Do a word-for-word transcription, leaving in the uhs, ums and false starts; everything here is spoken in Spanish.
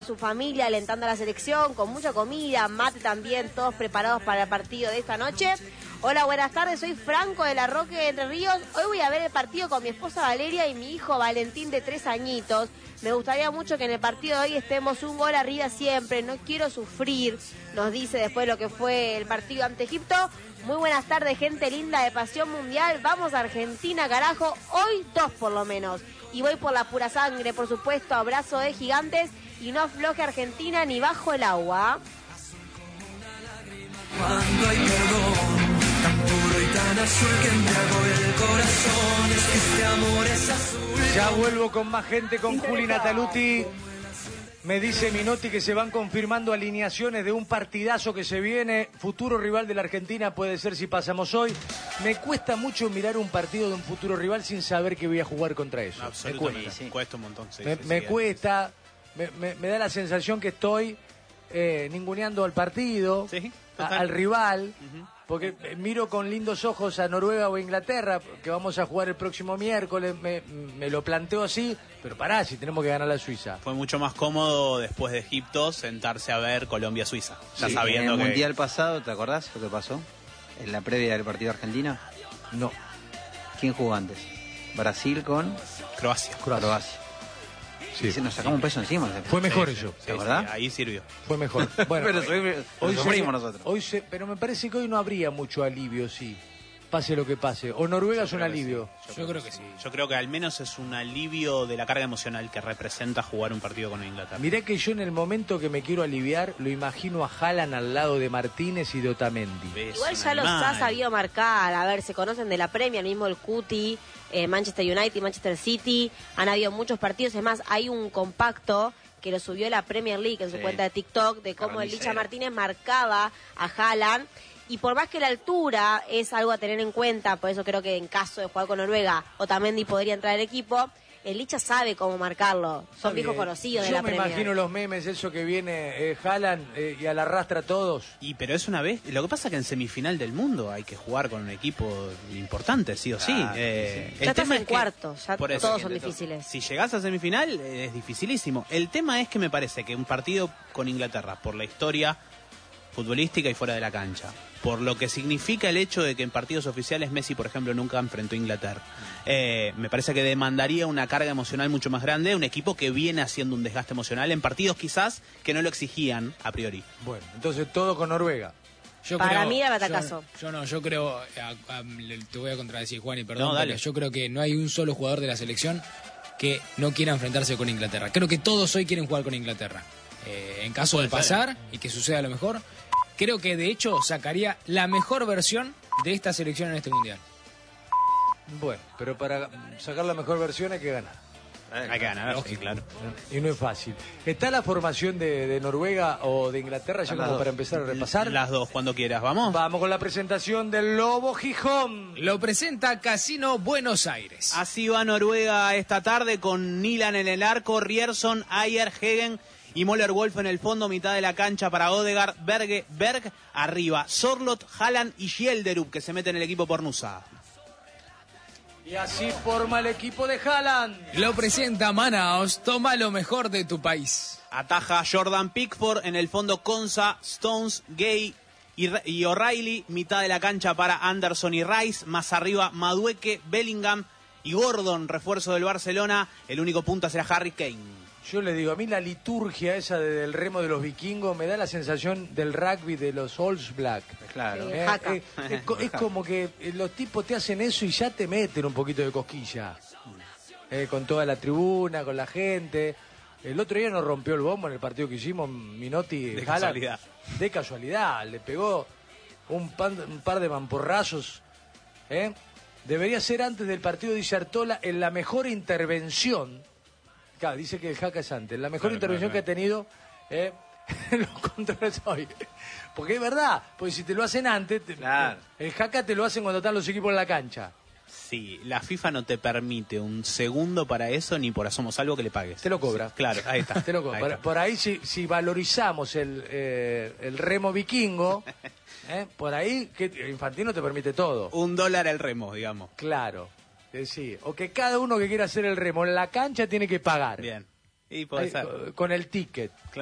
Su familia alentando a la selección, con mucha comida, mate también, todos preparados para el partido de esta noche. Hola, buenas tardes, soy Franco de la Roque de Entre Ríos. Hoy voy a ver el partido con mi esposa Valeria y mi hijo Valentín de tres añitos. Me gustaría mucho que en el partido de hoy estemos un gol arriba siempre, no quiero sufrir, nos dice después lo que fue el partido ante Egipto. Muy buenas tardes, gente linda de Pasión Mundial. Vamos a Argentina, carajo, hoy dos por lo menos. Y voy por la pura sangre, por supuesto, abrazo de gigantes. Y no afloje Argentina ni bajo el agua. Cuando hay perdón, tan puro y tan azul que embriagó el corazón, es que este amor es azul. Ya vuelvo con más gente, con Juli Nataluti. Me dice Minotti que se van confirmando alineaciones de un partidazo que se viene. Futuro rival de la Argentina puede ser si pasamos hoy. Me cuesta mucho mirar un partido de un futuro rival sin saber que voy a jugar contra eso. Absolutamente, me cuesta. sí. Cuesta un montón. Sí, me sí, me sí, cuesta, me, me, me da la sensación que estoy eh, ninguneando al partido, sí, a, al rival, uh-huh. Porque okay. Miro con lindos ojos a Noruega o Inglaterra, que vamos a jugar el próximo miércoles, me, me lo planteo así, pero pará, si tenemos que ganar a Suiza. Fue mucho más cómodo después de Egipto sentarse a ver Colombia-Suiza. Ya Sí, sabiendo en el que... Mundial pasado, ¿te acordás lo que pasó? En la previa del partido Argentina. No. ¿Quién jugó antes? Brasil con Croacia. Croacia. Croacia. Sí. Y se nos sacamos un peso encima. Fue mejor sí, eso. Sí, ¿Te acordás? Sí, ahí sirvió. Fue mejor. Bueno, pero hoy, hoy sufrimos nosotros. Hoy se, pero me parece que hoy no habría mucho alivio, sí. Pase lo que pase. O Noruega es un alivio. Sí. Yo, Yo creo que sí. Yo creo que al menos es un alivio de la carga emocional que representa jugar un partido con Inglaterra. Mirá que yo en el momento que me quiero aliviar, lo imagino a Haaland al lado de Martínez y de Otamendi. ¿Ves? Igual ya los ha sabido marcar. A ver, se conocen de la Premier, mismo el Cuti, eh, Manchester United, Manchester City. Han habido muchos partidos. Es más, hay un compacto que lo subió la Premier League en su sí. cuenta de TikTok, de cómo el Licha Martínez marcaba a Haaland. Y por más que la altura es algo a tener en cuenta, por eso creo que en caso de jugar con Noruega, Otamendi podría entrar al equipo, el Licha sabe cómo marcarlo. Son viejos conocidos de la Premier. Yo me imagino los memes, eso que viene eh, Haaland eh, y a la arrastra a todos. Y pero es una vez, lo que pasa es que en semifinal del mundo hay que jugar con un equipo importante, sí o sí. Ah, eh, sí. Ya estás en cuarto, ya todos eso, son difíciles. Si llegás a semifinal eh, es dificilísimo. El tema es que me parece que un partido con Inglaterra, por la historia futbolística y fuera de la cancha, por lo que significa el hecho de que en partidos oficiales Messi, por ejemplo, nunca enfrentó a Inglaterra. Eh, me parece que demandaría una carga emocional mucho más grande, un equipo que viene haciendo un desgaste emocional en partidos quizás que no lo exigían a priori. Bueno, entonces todo con Noruega. Yo Para creo, mí era batacazo. Yo, yo no, yo creo, a, a, te voy a contradecir, Juan, y perdón, no, dale. Yo creo que no hay un solo jugador de la selección que no quiera enfrentarse con Inglaterra. Creo que todos hoy quieren jugar con Inglaterra. Eh, en caso de pasar y que suceda lo mejor, creo que de hecho sacaría la mejor versión de esta selección en este mundial. Bueno, pero para sacar la mejor versión hay que ganar. Hay que ganar, sí, claro. Y no es fácil. ¿Está la formación de, de Noruega o de Inglaterra ya como para empezar a repasar? Las dos, cuando quieras, ¿vamos? Vamos con la presentación del Lobo Gijón. Lo presenta Casino Buenos Aires. Así va Noruega esta tarde con Nilan en el arco, Rierson, Ayer, Hegen y Möller Wolf en el fondo, mitad de la cancha para Odegaard, Berge, Berg, arriba, Sorloth, Haaland y Schjelderup, que se mete en el equipo por Nusa. Y así forma el equipo de Haaland. Lo presenta Manaos, toma lo mejor de tu país. Ataja Jordan Pickford, en el fondo Konsa, Stones, Gay y, y O'Reilly, mitad de la cancha para Anderson y Rice, más arriba Madueke, Bellingham y Gordon, refuerzo del Barcelona, el único punta será Harry Kane. Yo le digo, a mí la liturgia esa de, del remo de los vikingos me da la sensación del rugby de los All Black. Claro. Eh, eh, es, es como que los tipos te hacen eso y ya te meten un poquito de cosquilla. Eh, con toda la tribuna, con la gente. El otro día nos rompió el bombo en el partido que hicimos, Minotti. De Haaland, casualidad. De casualidad. Le pegó un, pan, un par de mamporrazos. ¿eh? Debería ser antes del partido, dice Artola, en la mejor intervención. Claro, dice que el Jaca es antes. La mejor claro, intervención claro, claro. que ha tenido eh, los controles hoy. Porque es verdad, porque si te lo hacen antes, te, claro. el Jaca te lo hacen cuando están los equipos en la cancha. Sí, la FIFA no te permite un segundo para eso ni por asomo, salvo que le pagues. Te lo cobra. Sí, claro, ahí está. Te lo cobra. Ahí por, está. por ahí, si, si valorizamos el, eh, el remo vikingo, eh, por ahí que Infantino te permite todo. Un dólar el remo, digamos. Claro. Eh, sí. O que cada uno que quiera hacer el remo en la cancha tiene que pagar. Bien. Y puede Ahí, ser. con el ticket.